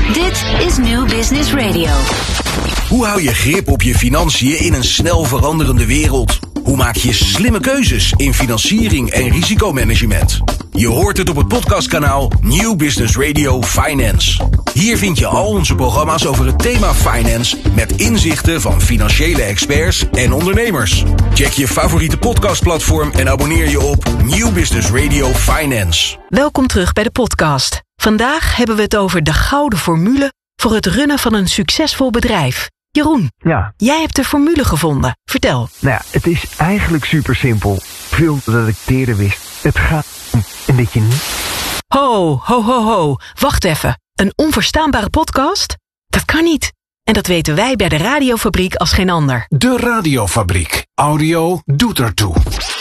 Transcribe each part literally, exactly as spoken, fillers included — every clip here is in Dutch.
Dit is New Business Radio. Hoe hou je grip op je financiën in een snel veranderende wereld? Hoe maak je slimme keuzes in financiering en risicomanagement? Je hoort het op het podcastkanaal New Business Radio Finance. Hier vind je al onze programma's over het thema finance met inzichten van financiële experts en ondernemers. Check je favoriete podcastplatform en abonneer je op New Business Radio Finance. Welkom terug bij de podcast. Vandaag hebben we het over de gouden formule voor het runnen van een succesvol bedrijf. Jeroen, ja. Jij hebt de formule gevonden. Vertel. Nou ja, het is eigenlijk super simpel. Veel dat ik het eerder wist. Het gaat om een beetje niet. Ho, ho, ho, ho. Wacht even. Een onverstaanbare podcast? Dat kan niet. En dat weten wij bij de Radiofabriek als geen ander. De Radiofabriek. Audio doet ertoe.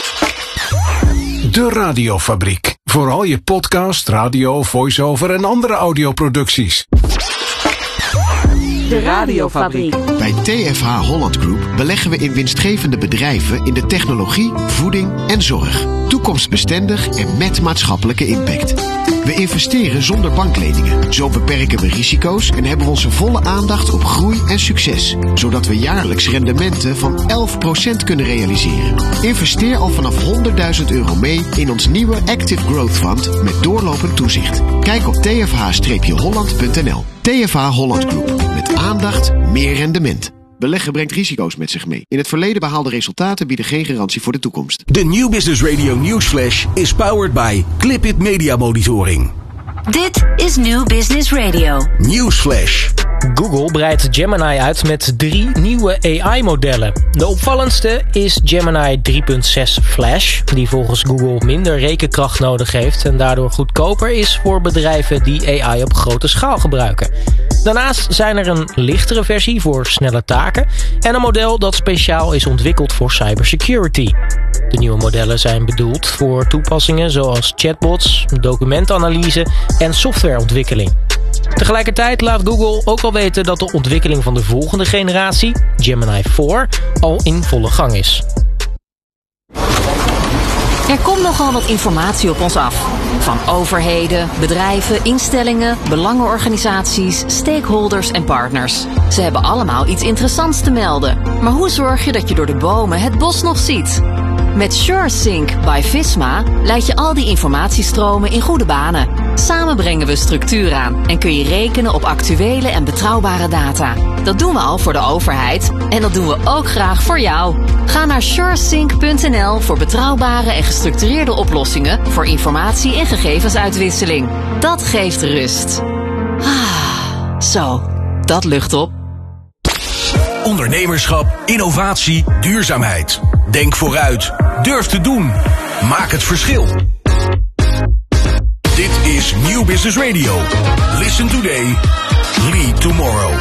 De Radiofabriek. Voor al je podcast, radio, voice-over en andere audioproducties. De Radiofabriek. Bij T F H Holland Group beleggen we in winstgevende bedrijven in de technologie, voeding en zorg. Toekomstbestendig en met maatschappelijke impact. We investeren zonder bankleningen. Zo beperken we risico's en hebben we onze volle aandacht op groei en succes. Zodat we jaarlijks rendementen van elf procent kunnen realiseren. Investeer al vanaf honderdduizend euro mee in ons nieuwe Active Growth Fund met doorlopend toezicht. Kijk op t f h holland punt n l. T F H Holland Group. Met aandacht, meer rendement. Beleggen brengt risico's met zich mee. In het verleden behaalde resultaten bieden geen garantie voor de toekomst. De New Business Radio Newsflash is powered by Clipit Media Monitoring. Dit is New Business Radio. Newsflash. Google breidt Gemini uit met drie nieuwe A I-modellen. De opvallendste is Gemini drie punt zes Flash, die volgens Google minder rekenkracht nodig heeft en daardoor goedkoper is voor bedrijven die A I op grote schaal gebruiken. Daarnaast zijn er een lichtere versie voor snelle taken en een model dat speciaal is ontwikkeld voor cybersecurity. De nieuwe modellen zijn bedoeld voor toepassingen zoals chatbots, documentanalyse en softwareontwikkeling. Tegelijkertijd laat Google ook al weten dat de ontwikkeling van de volgende generatie, Gemini vier, al in volle gang is. Er komt nogal wat informatie op ons af. Van overheden, bedrijven, instellingen, belangenorganisaties, stakeholders en partners. Ze hebben allemaal iets interessants te melden. Maar hoe zorg je dat je door de bomen het bos nog ziet? Met SureSync by Visma leid je al die informatiestromen in goede banen. Samen brengen we structuur aan en kun je rekenen op actuele en betrouwbare data. Dat doen we al voor de overheid en dat doen we ook graag voor jou. Ga naar suresync punt n l voor betrouwbare en gestructureerde oplossingen voor informatie- en gegevensuitwisseling. Dat geeft rust. Ah, zo, dat lucht op. Ondernemerschap, innovatie, duurzaamheid. Denk vooruit. Durf te doen. Maak het verschil. Dit is New Business Radio. Listen today. Lead tomorrow.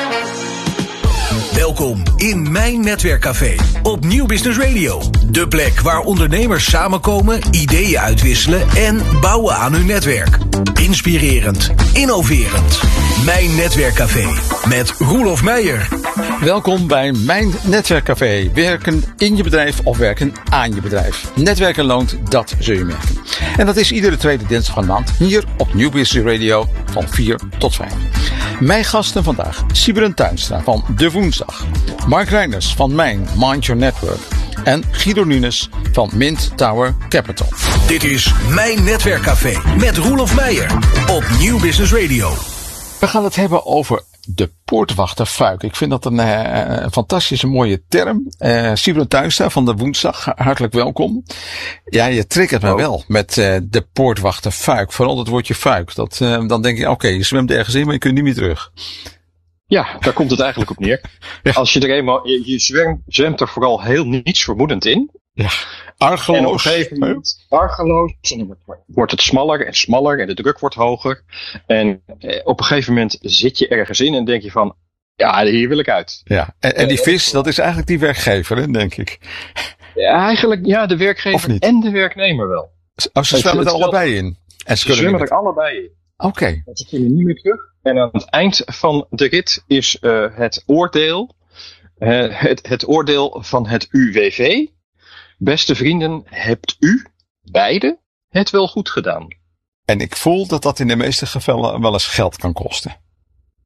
Welkom in mijn netwerkcafé op New Business Radio. De plek waar ondernemers samenkomen, ideeën uitwisselen en bouwen aan hun netwerk. Inspirerend, innoverend. Mijn netwerkcafé met Roelof Meijer. Welkom bij Mijn Netwerkcafé. Werken in je bedrijf of werken aan je bedrijf. Netwerken loont, dat zul je merken. En dat is iedere tweede dinsdag van de maand hier op New Business Radio van vier tot vijf. Mijn gasten vandaag: Sybren Tuinstra van De Woensdag, Mark Reiners van Mijn Mind Your Network en Guido Nunes van Mint Tower Capital. Dit is Mijn Netwerkcafé met Roelof Meijer op New Business Radio. We gaan het hebben over de poortwachterfuik. Ik vind dat een, uh, een fantastische mooie term. Uh, Sybren Tuinstra van De Woensdag, hartelijk welkom. Ja, je triggert me wel met uh, de poortwachterfuik. Vooral het woordje fuik. Dat, uh, dan denk je, oké, okay, je zwemt ergens in, maar je kunt niet meer terug. Ja, daar komt het eigenlijk op neer. Ja. Als je er eenmaal, je, je zwemt, zwemt er vooral heel nietsvermoedend in. Ja, argeloos. En op een gegeven moment, argeloos, en dan wordt het smaller en smaller en de druk wordt hoger. En eh, op een gegeven moment zit je ergens in en denk je van, ja, hier wil ik uit. Ja, en, en die vis, dat is eigenlijk die werkgever, hè, denk ik. Ja, eigenlijk, ja, de werkgever en de werknemer wel. Oh, ze zwemmen er allebei in. En ze zwemmen er allebei in. Oké. Okay. Ze kunnen niet meer terug. En aan het eind van de rit is uh, het oordeel, uh, het, het oordeel van het U W V. Beste vrienden, hebt u beide het wel goed gedaan? En ik voel dat dat in de meeste gevallen wel eens geld kan kosten.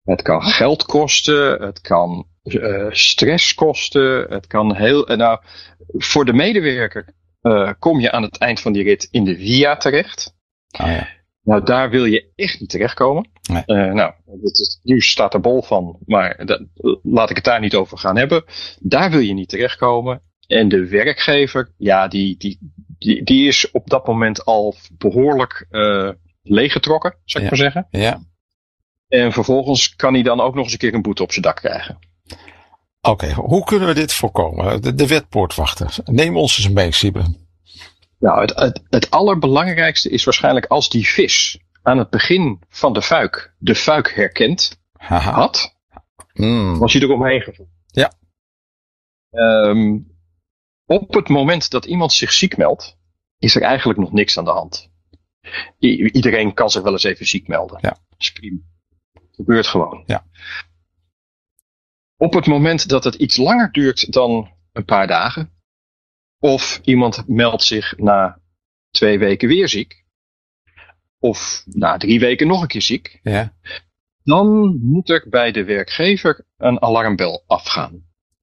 Het kan geld kosten, het kan uh, stress kosten, het kan heel... Uh, nou, voor de medewerker uh, kom je aan het eind van die rit in de via terecht. Oh ja. Nou, daar wil je echt niet terechtkomen. Nee. Uh, nou, het, het nieuws staat er bol van, maar dat, laat ik het daar niet over gaan hebben. Daar wil je niet terechtkomen. En de werkgever, ja, die, die, die, die is op dat moment al behoorlijk uh, leeggetrokken, zou ik ja. maar zeggen. Ja. En vervolgens kan hij dan ook nog eens een keer een boete op zijn dak krijgen. Oké, okay, hoe kunnen we dit voorkomen? De, de wet poortwachter. Neem ons eens een mee, Siebe. Nou, het, het, het allerbelangrijkste is waarschijnlijk als die vis aan het begin van de fuik de fuik herkend Haha. had, mm. was hij eromheen gevoerd. Ja. Um, op het moment dat iemand zich ziek meldt, is er eigenlijk nog niks aan de hand. I- iedereen kan zich wel eens even ziek melden. Ja. Dat is prima. Gebeurt gewoon. Ja. Op het moment dat het iets langer duurt dan een paar dagen, of iemand meldt zich na twee weken weer ziek, of na drie weken nog een keer ziek, ja. dan moet er bij de werkgever een alarmbel afgaan.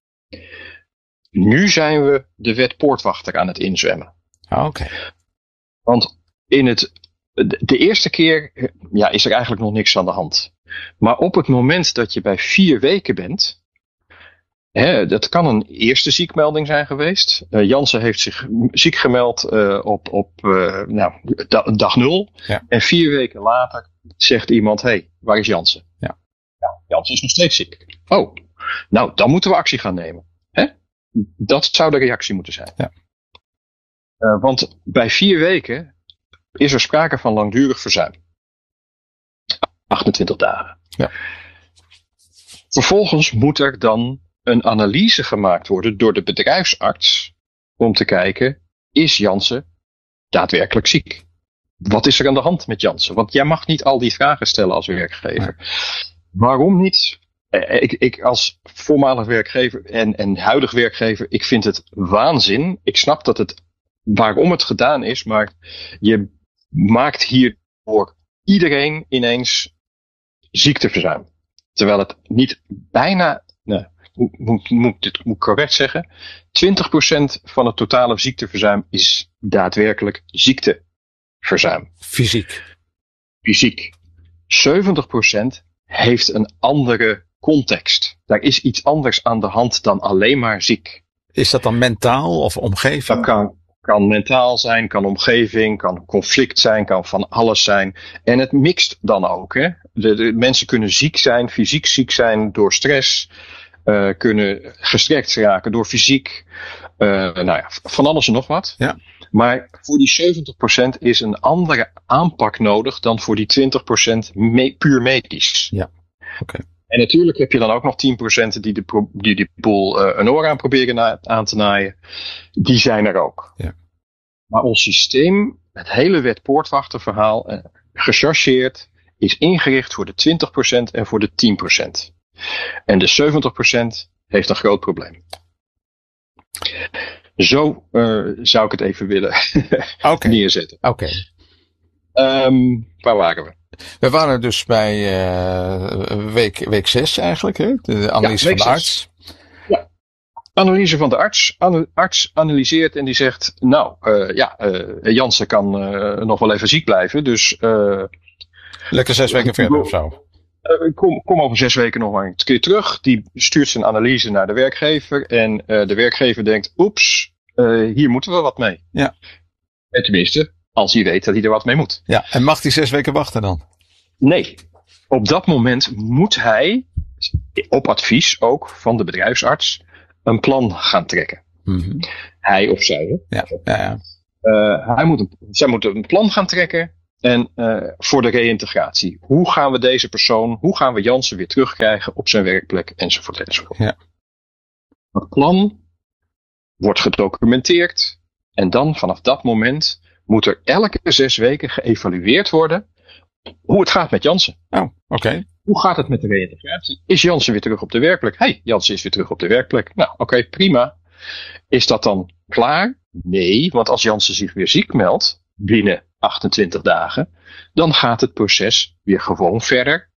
Nu zijn we de wet poortwachter aan het inzwemmen. Oké. Okay. Want in het, de eerste keer ja, is er eigenlijk nog niks aan de hand. Maar op het moment dat je bij vier weken bent, hè, dat kan een eerste ziekmelding zijn geweest. Uh, Jansen heeft zich ziek gemeld uh, op, op uh, nou, dag nul. Ja. En vier weken later zegt iemand, hé, hey, waar is Jansen? Ja. Ja, Jansen is nog steeds ziek. Oh, nou, dan moeten we actie gaan nemen. Hè? Dat zou de reactie moeten zijn. Ja. Uh, want bij vier weken is er sprake van langdurig verzuim. achtentwintig dagen. Ja. Vervolgens moet er dan een analyse gemaakt worden door de bedrijfsarts om te kijken, is Jansen daadwerkelijk ziek? Wat is er aan de hand met Jansen? Want jij mag niet al die vragen stellen als werkgever. Nee. Waarom niet? Ik, ik als voormalig werkgever en, en huidig werkgever, ik vind het waanzin. Ik snap dat het, waarom het gedaan is, maar je maakt hierdoor iedereen ineens ziekteverzuim. Terwijl het niet bijna, nee, moet, moet, moet, dit, moet ik correct zeggen, twintig procent van het totale ziekteverzuim is daadwerkelijk ziekteverzuim. Fysiek. Fysiek. zeventig procent heeft een andere context. Daar is iets anders aan de hand dan alleen maar ziek. Is dat dan mentaal of omgeving? Dat kan, kan mentaal zijn, kan omgeving, kan conflict zijn, kan van alles zijn. En het mixt dan ook. Hè? De, de mensen kunnen ziek zijn, fysiek ziek zijn door stress. Uh, kunnen gestrekt raken door fysiek. Uh, nou ja, van alles en nog wat. Ja. Maar voor die zeventig procent is een andere aanpak nodig dan voor die twintig procent me- puur medisch. Ja, oké. Okay. En natuurlijk heb je dan ook nog tien procent die de, pro- die, die boel uh, een oor aan proberen na- aan te naaien. Die zijn er ook. Ja. Maar ons systeem, het hele wet poortwachterverhaal, uh, gechargeerd, is ingericht voor de twintig procent en voor de tien procent. En de zeventig procent heeft een groot probleem. Zo uh, zou ik het even willen okay. neerzetten. Oké. Okay. Um, waar waren we? We waren dus bij uh, week, week zes eigenlijk, hè? De analyse ja, van de arts. Ja, analyse van de arts. An- arts analyseert en die zegt, nou uh, ja, uh, Jansen kan uh, nog wel even ziek blijven, dus... Uh, Lekker zes weken verder of zo. Uh, kom, kom over zes weken nog maar een keer terug. Die stuurt zijn analyse naar de werkgever. En uh, de werkgever denkt, oeps, uh, hier moeten we wat mee. Ja. En tenminste, als hij weet dat hij er wat mee moet. Ja, en mag hij zes weken wachten dan? Nee. Op dat moment moet hij, op advies ook van de bedrijfsarts, een plan gaan trekken. Mm-hmm. Hij of zij. Ja, ja, ja. Uh, hij moet een, zij moeten een plan gaan trekken. En uh, voor de reïntegratie. Hoe gaan we deze persoon, hoe gaan we Jansen weer terugkrijgen op zijn werkplek, enzovoort, enzovoort. Ja. Het plan wordt gedocumenteerd. En dan vanaf dat moment moet er elke zes weken geëvalueerd worden hoe het gaat met Jansen. Oh, oké. Okay. Hoe gaat het met de reïntegratie? Is Jansen weer terug op de werkplek? Hé, hey, Jansen is weer terug op de werkplek. Nou, oké, okay, prima. Is dat dan klaar? Nee, want als Jansen zich weer ziek meldt binnen achtentwintig dagen, dan gaat het proces weer gewoon verder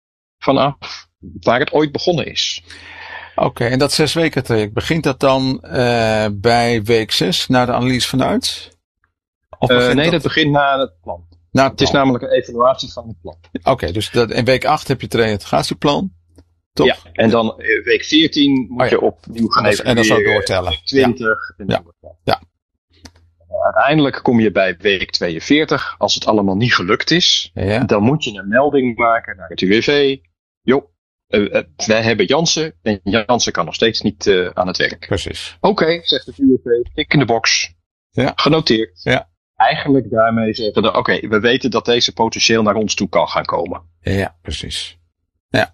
vanaf waar het ooit begonnen is. Oké, okay, en dat zes weken traject, begint dat dan uh, bij week zes na de analyse vanuit? Of uh, nee, dat... dat begint na het plan. Na het, het is namelijk een evaluatie van het plan. Oké, okay, dus dat, in week acht heb je het reintegratieplan. Toch? Ja, en dan uh, week veertien moet oh, ja. je opnieuw gaan evalueren. En dan zo doortellen. Week twintig. Ja. En ja. ja. Uiteindelijk kom je bij week tweeënveertig. Als het allemaal niet gelukt is, ja. dan moet je een melding maken naar het U W V. Jo, uh, uh, wij hebben Jansen en Jansen kan nog steeds niet uh, aan het werk. Precies. Oké, okay, zegt het U W V, tik in de box. Ja. Genoteerd. Ja. Eigenlijk daarmee zeggen we, oké, okay, we weten dat deze potentieel naar ons toe kan gaan komen. Ja, precies. Ja.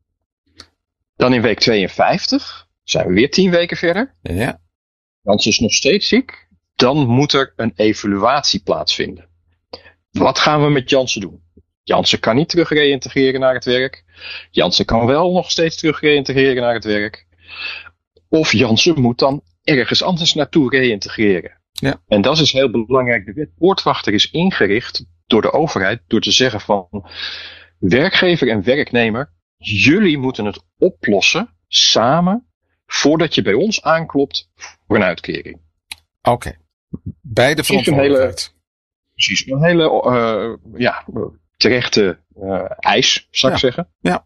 Dan in week tweeënvijftig zijn we weer tien weken verder. Ja. Jansen is nog steeds ziek. Dan moet er een evaluatie plaatsvinden. Wat gaan we met Jansen doen? Jansen kan niet terug reïntegreren naar het werk. Jansen kan wel nog steeds terug reïntegreren naar het werk. Of Jansen moet dan ergens anders naartoe reïntegreren. Ja. En dat is heel belangrijk. De wet poortwachter is ingericht door de overheid door te zeggen van werkgever en werknemer, jullie moeten het oplossen samen voordat je bij ons aanklopt voor een uitkering. Oké. Okay. Beide verantwoordelijkheid. Precies, een hele uh, ja, terechte uh, eis, zou ik ja. zeggen. Ja.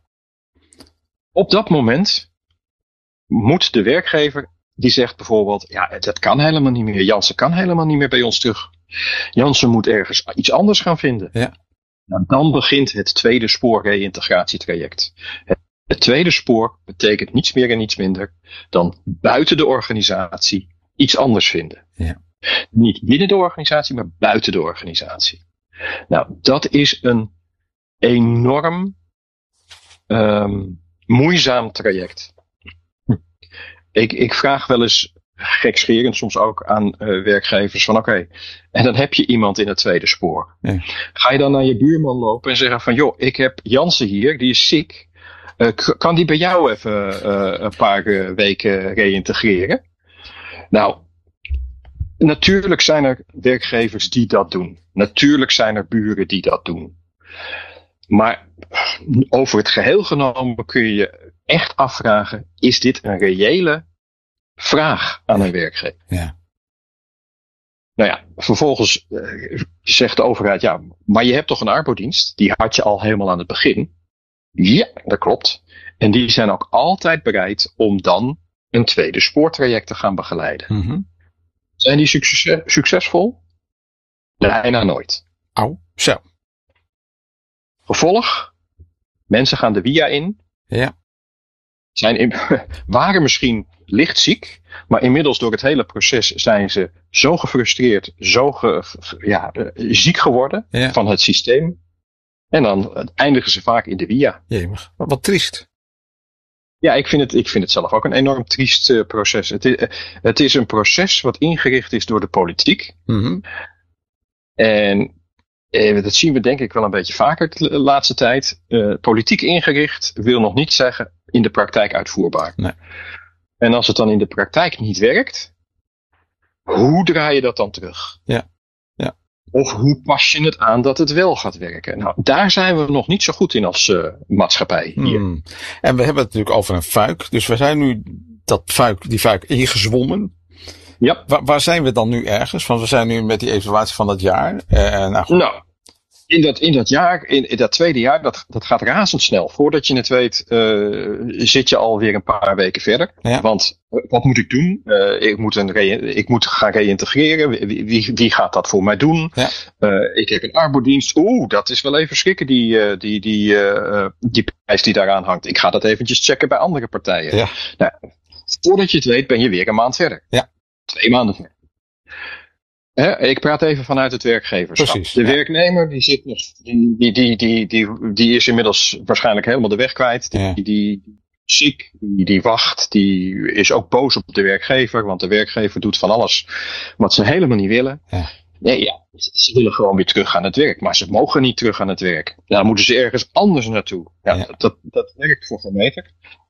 Op dat moment moet de werkgever, die zegt bijvoorbeeld, ja, dat kan helemaal niet meer. Jansen kan helemaal niet meer bij ons terug. Jansen moet ergens iets anders gaan vinden. Ja. Nou, dan begint het tweede spoor reïntegratietraject. Het, het tweede spoor betekent niets meer en niets minder dan buiten de organisatie iets anders vinden. Ja. Niet binnen de organisatie, maar buiten de organisatie. Nou, dat is een enorm um, moeizaam traject. Ik, ik vraag wel eens gekscherend soms ook aan uh, werkgevers van oké, okay, en dan heb je iemand in het tweede spoor. Ja. Ga je dan naar je buurman lopen en zeggen van joh, ik heb Jansen hier, die is ziek. Uh, k- kan die bij jou even uh, een paar uh, weken reïntegreren? Nou, natuurlijk zijn er werkgevers die dat doen. Natuurlijk zijn er buren die dat doen. Maar over het geheel genomen kun je je echt afvragen, is dit een reële vraag aan een werkgever? Ja. Nou ja, vervolgens uh, zegt de overheid, ja, maar je hebt toch een arbodienst? Die had je al helemaal aan het begin. Ja, dat klopt. En die zijn ook altijd bereid om dan een tweede spoortraject te gaan begeleiden. Mm-hmm. Zijn die succes, succesvol? Bijna nooit. Au, zo. Gevolg? Mensen gaan de W I A in. Ja. Zijn in, waren misschien licht ziek, maar inmiddels door het hele proces zijn ze zo gefrustreerd, zo ge, ja, ziek geworden ja. van het systeem. En dan eindigen ze vaak in de W I A. Jemig, wat, wat triest. Ja, ik vind, het, ik vind het zelf ook een enorm triest uh, proces. Het is, uh, het is een proces wat ingericht is door de politiek. Mm-hmm. En uh, dat zien we denk ik wel een beetje vaker de laatste tijd. Uh, politiek ingericht wil nog niet zeggen in de praktijk uitvoerbaar. Nee. En als het dan in de praktijk niet werkt, hoe draai je dat dan terug? Ja. Ja. Of hoe pas je het aan dat het wel gaat werken? Nou, daar zijn we nog niet zo goed in als uh, maatschappij hier. Hmm. En we hebben het natuurlijk over een fuik. Dus we zijn nu dat fuik, die fuik ingezwommen. Ja. Waar, waar zijn we dan nu ergens? Want we zijn nu met die evaluatie van dat jaar. Uh, nou, goed. nou in, dat, in dat jaar, in, in dat tweede jaar, dat, dat gaat razendsnel. Voordat je het weet, uh, zit je alweer een paar weken verder. Ja. Want uh, wat moet ik doen? Uh, ik, moet een re- ik moet gaan reïntegreren. Wie, wie, wie gaat dat voor mij doen? Ja. Uh, ik heb een arbodienst. Oeh, dat is wel even schrikken, die, uh, die, die, uh, die prijs die daaraan hangt. Ik ga dat eventjes checken bij andere partijen. Ja. Nou, voordat je het weet, ben je weer een maand verder. Ja. Twee maanden verder. He, ik praat even vanuit het werkgeverschap. Precies, de ja. werknemer die zit nog, die, die, die, die, die, die is inmiddels waarschijnlijk helemaal de weg kwijt. Die, Ja. die, die ziek, die, die wacht, die is ook boos op de werkgever, want de werkgever doet van alles wat ze helemaal niet willen. Ja. Nee, ja, ze willen gewoon weer terug aan het werk, maar ze mogen niet terug aan het werk. Dan moeten ze ergens anders naartoe. Ja, Ja. Dat, dat, dat werkt voor geen meter.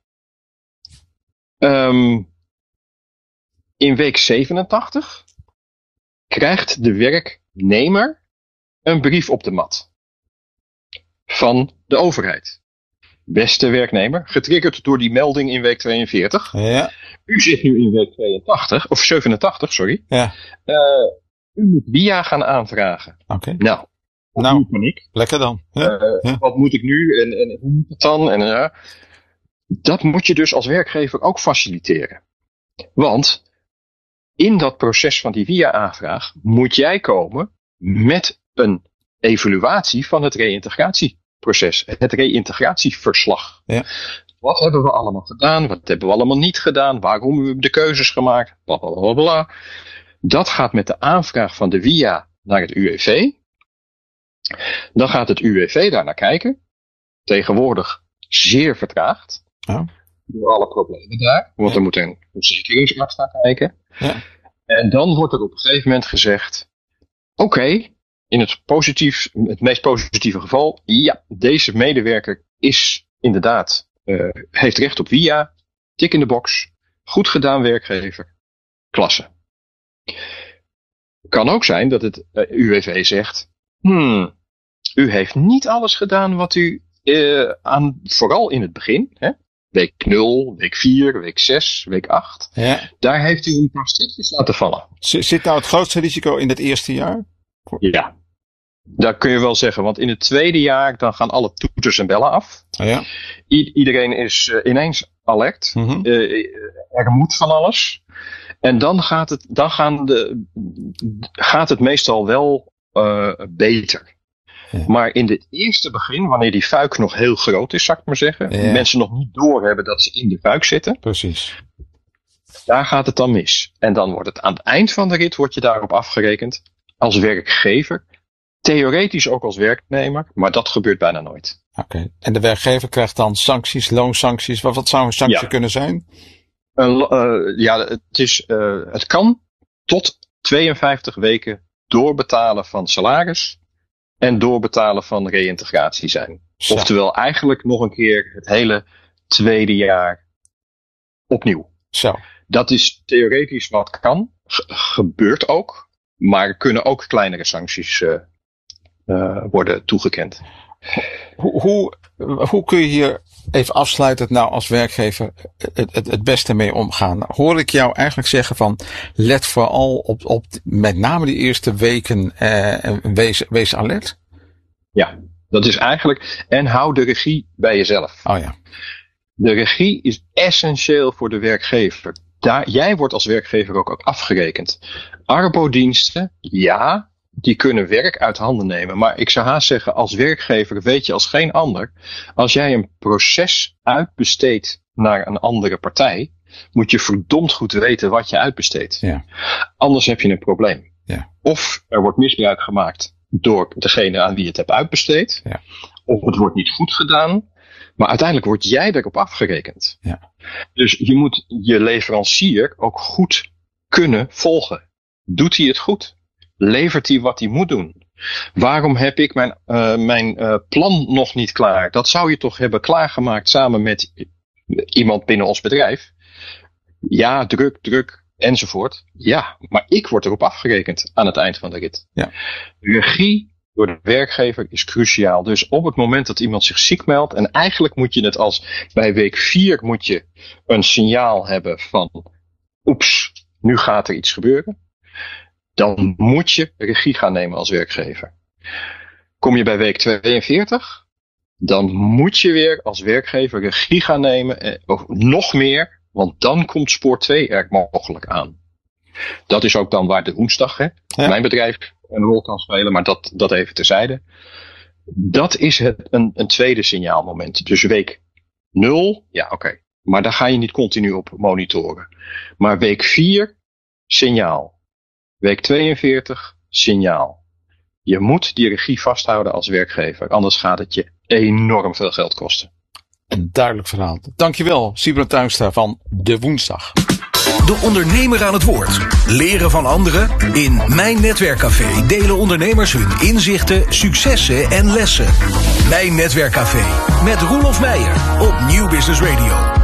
Um, in week zevenentachtig krijgt de werknemer een brief op de mat van de overheid. Beste werknemer, getriggerd door die melding in week tweeënveertig. Ja. U zit nu in week tweeëntachtig, of zevenentachtig, sorry. Ja. Uh, u moet V I A gaan aanvragen. Oké. Okay. Nou, nou paniek. Lekker dan. Ja. Uh, ja. Wat moet ik nu en, en hoe moet het dan? En, uh, dat moet je dus als werkgever ook faciliteren. Want in dat proces van die V I A-aanvraag moet jij komen met een evaluatie van het reïntegratieproces. Het reïntegratieverslag. Ja. Wat hebben we allemaal gedaan? Wat hebben we allemaal niet gedaan? Waarom hebben we de keuzes gemaakt? Blablabla. Dat gaat met de aanvraag van de V I A naar het U W V. Dan gaat het U W V daar naar kijken. Tegenwoordig zeer vertraagd. Ja. Door alle problemen daar. Want ja. er moet een verzekeringsarts naar kijken. Ja. En dan wordt er op een gegeven moment gezegd. Oké, okay, in het, positief, het meest positieve geval. Ja, deze medewerker is inderdaad, uh, heeft recht op V I A. Tik in de box. Goed gedaan werkgever. Klasse. Kan ook zijn dat het uh, U W V zegt. Hmm, u heeft niet alles gedaan wat u uh, aan, vooral in het begin, hè, week nul, week vier, week zes, week acht, ja. Daar heeft u een paar stukjes laten vallen. Z- zit nou het grootste risico in het eerste jaar? Ja, dat kun je wel zeggen, want in het tweede jaar dan gaan alle toeters en bellen af. Ja. I- iedereen is uh, ineens alert, Mm-hmm. uh, er moet van alles. En dan gaat het, dan gaan de, gaat het meestal wel Uh, beter. Ja. Maar in het eerste begin, wanneer die fuik nog heel groot is, zou ik maar zeggen. Ja. Mensen nog niet doorhebben dat ze in de fuik zitten. Precies. Daar gaat het dan mis. En dan wordt het aan het eind van de rit, wordt je daarop afgerekend. Als werkgever. Theoretisch ook als werknemer. Maar dat gebeurt bijna nooit. Oké. Okay. En de werkgever krijgt dan sancties, loonsancties. Wat, wat zou een sanctie ja. kunnen zijn? Uh, uh, ja, het, is, uh, het kan tot tweeënvijftig weken doorbetalen van salaris en doorbetalen van reïntegratie zijn. Zo. Oftewel eigenlijk nog een keer het hele tweede jaar opnieuw. Zo. Dat is theoretisch wat kan. Ge- gebeurt ook. Maar er kunnen ook kleinere sancties uh, uh, worden toegekend. Hoe, hoe, hoe kun je hier even afsluitend nou als werkgever het, het, het beste mee omgaan? Hoor ik jou eigenlijk zeggen van let vooral op, op met name die eerste weken eh, wees, wees alert? Ja, dat is eigenlijk. En hou de regie bij jezelf. Oh ja. De regie is essentieel voor de werkgever. Daar, jij wordt als werkgever ook, ook afgerekend. Arbodiensten, ja, die kunnen werk uit handen nemen. Maar ik zou haast zeggen, als werkgever weet je als geen ander. Als jij een proces uitbesteedt naar een andere partij, moet je verdomd goed weten wat je uitbesteedt. Ja. Anders heb je een probleem. Ja. Of er wordt misbruik gemaakt door degene aan wie je het hebt uitbesteed. Ja. Of het wordt niet goed gedaan. Maar uiteindelijk word jij erop afgerekend. Ja. Dus je moet je leverancier ook goed kunnen volgen. Doet hij het goed? Levert hij wat hij moet doen? Waarom heb ik mijn, uh, mijn uh, plan nog niet klaar? Dat zou je toch hebben klaargemaakt samen met iemand binnen ons bedrijf? Ja, druk, druk, enzovoort. Ja, maar ik word erop afgerekend aan het eind van de rit. Ja. Regie door de werkgever is cruciaal. Dus op het moment dat iemand zich ziek meldt, en eigenlijk moet je het als bij week vier moet je een signaal hebben van oeps, nu gaat er iets gebeuren. Dan moet je regie gaan nemen als werkgever. Kom je bij week tweeënveertig, dan moet je weer als werkgever regie gaan nemen, of nog meer, want dan komt spoor twee er mogelijk aan. Dat is ook dan waar de woensdag, hè, ja. mijn bedrijf, een rol kan spelen, maar dat, dat even terzijde. Dat is het, een, een tweede signaalmoment. Dus week nul, ja oké, okay. Maar daar ga je niet continu op monitoren. Maar week vier, signaal. Week tweeënveertig, signaal. Je moet die regie vasthouden als werkgever, anders gaat het je enorm veel geld kosten. Een duidelijk verhaal. Dankjewel, Sybren Tuinstra van De Woensdag. De ondernemer aan het woord. Leren van anderen. In Mijn Netwerkcafé delen ondernemers hun inzichten, successen en lessen. Mijn Netwerkcafé met Roelof Meijer op Nieuw Business Radio.